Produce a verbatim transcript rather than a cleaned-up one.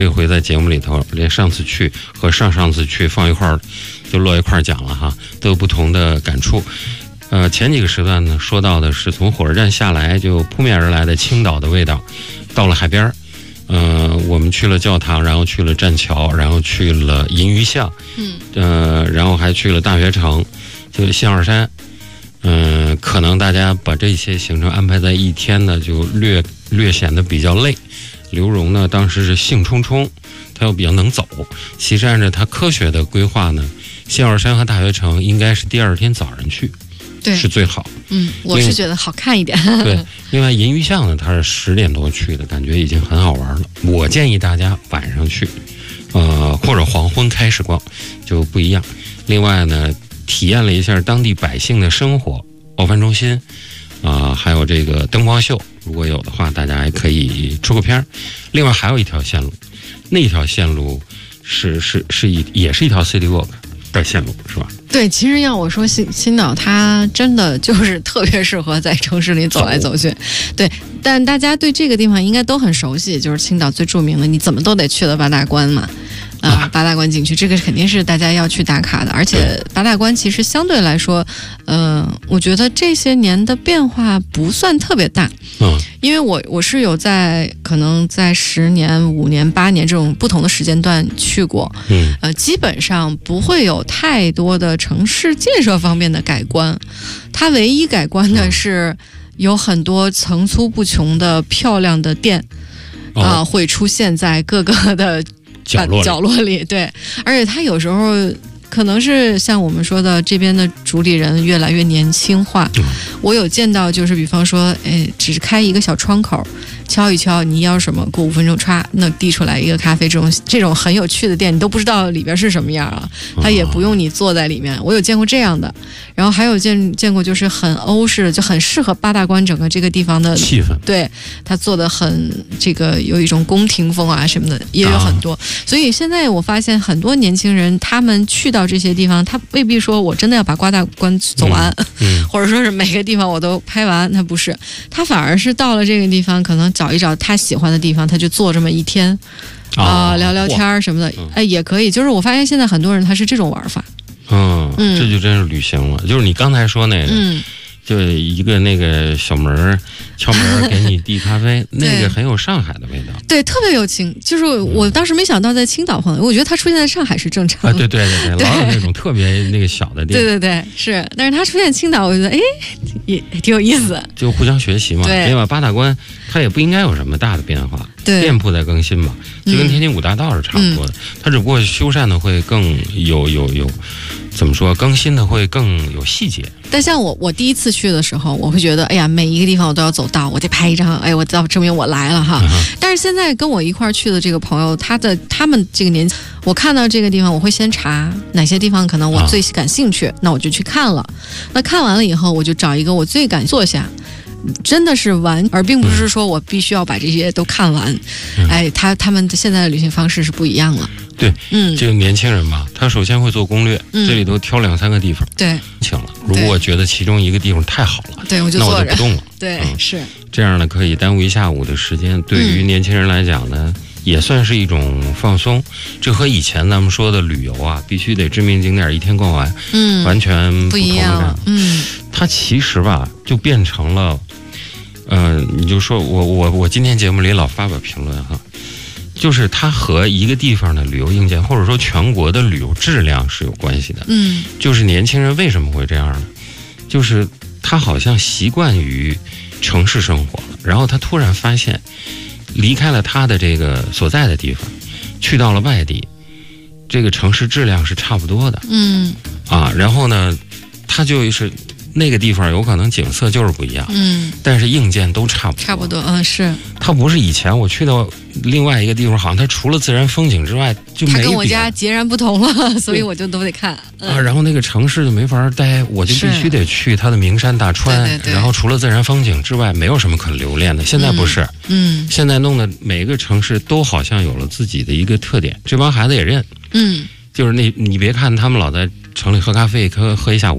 这回在节目里头，连上次去和上上次去放一块儿，就落一块儿讲了哈，都有不同的感触。呃，前几个时段呢，说到的是从火车站下来就扑面而来的青岛的味道，到了海边儿，呃，我们去了教堂，然后去了栈桥，然后去了银鱼巷， 嗯， 呃，然后还去了大学城，就是象二山。嗯、呃，可能大家把这些行程安排在一天呢，就略略显得比较累。刘荣呢，当时是兴冲冲，他又比较能走。其实按照他科学的规划呢，象二山和大学城应该是第二天早上去， 对， 是最好。 嗯，我是觉得好看一点。 对，另外银鱼巷呢，它是十点多去的，感觉已经很好玩了。我建议大家晚上去，呃，或者黄昏开始逛，就不一样。另外呢，体验了一下当地百姓的生活，奥帆中心啊、呃，还有这个灯光秀，如果有的话，大家还可以出个片儿。另外还有一条线路，那条线路是是是一也是一条 City Walk 的线路，是吧？ 对，其实要我说青青岛，它真的就是特别适合在城市里走来走去。对，但大家对这个地方应该都很熟悉，就是青岛最著名的，你怎么都得去的八大关嘛。啊、呃，八大关景区这个肯定是大家要去打卡的，而且八大关其实相对来说，呃，我觉得这些年的变化不算特别大。 嗯， 因为我我是有在可能在十年、五年、八年这种不同的时间段去过， 嗯， 呃，基本上不会有太多的城市建设方面的改观，它唯一改观的是有很多层出不穷的漂亮的店啊、呃哦，会出现在各个的。 角落里， 角落里，对，而且他有时候可能是像我们说的，这边的主理人越来越年轻化。嗯、我有见到，就是比方说，哎，只开一个小窗口，敲一敲，你要什么，过五分钟，歘，那递出来一个咖啡，这种这种很有趣的店，你都不知道里边是什么样啊，他也不用你坐在里面。我有见过这样的，然后还有见见过就是很欧式的，就很适合八大关整个这个地方的气氛， 对，他做的很这个有一种宫廷风啊什么的，也有很多。啊、所以现在我发现很多年轻人，他们去到这些地方，他未必说我真的要把八大关走完， 嗯嗯、 或者说是每个地方我都拍完，他不是，他反而是到了这个地方，可能找一找他喜欢的地方，他就坐这么一天啊、呃，聊聊天什么的，哎，也可以。就是我发现现在很多人他是这种玩法， 嗯，嗯这就真是旅行了。就是你刚才说那个， 嗯， 就一个那个小门敲门给你递咖啡，那个很有上海的味道， 对，特别有情。就是我当时没想到在青岛碰到，我觉得他出现在上海是正常的， 啊，对对对对，老有那种特别那个小的店， 对对对，是。但是他出现青岛，我觉得哎，也挺有意思， 就互相学习嘛。 对， 另外八大关它也不应该有什么大的变化， 对， 店铺在更新嘛，就跟天津五大道是差不多的，嗯、它只不过修缮的会更有有有，怎么说，更新的会更有细节。 但像我我第一次去的时候，我会觉得，哎呀，每一个地方我都要走到，我得拍一张，哎，我要证明我来了哈。嗯、但是现在跟我一块儿去的这个朋友，他的他们这个年纪，我看到这个地方，我会先查哪些地方可能我最感兴趣，啊、那我就去看了。那看完了以后，我就找一个我最感坐下。真的是玩，而并不是说我必须要把这些都看完。嗯、哎，他他们现在的旅行方式是不一样了。 对， 嗯， 这个年轻人吧，他首先会做攻略，嗯、这里头挑两三个地方， 对， 请了。如果我觉得其中一个地方太好了， 对，我就那我就不动了。 对，嗯、是这样呢，可以耽误一下午的时间。对于年轻人来讲呢，嗯、也算是一种放松。这和以前咱们说的旅游啊，必须得知名景点一天逛完， 嗯， 完全不不一样了。嗯， 它其实吧，就变成了。嗯、呃，你就说我我我今天节目里老发表评论哈，就是它和一个地方的旅游硬件或者说全国的旅游质量是有关系的。 嗯， 就是年轻人为什么会这样呢？就是他好像习惯于城市生活了，然后他突然发现，离开了他的这个所在的地方，去到了外地，这个城市质量是差不多的。 嗯， 啊，然后呢，他就是。那个地方有可能景色就是不一样， 嗯， 但是硬件都差不多， 差不多，嗯，是。 它不是以前我去到另外一个地方，好像它除了自然风景之外就没。它跟我家截然不同了，所以我就都得看、嗯、 啊。然后那个城市就没法待，我就必须得去它的名山大川。 对对对。 然后除了自然风景之外，没有什么可留恋的。现在不是， 嗯， 现在弄的每个城市都好像有了自己的一个特点，这帮孩子也认， 嗯， 就是那你别看他们老在城里喝咖啡，喝喝一下午。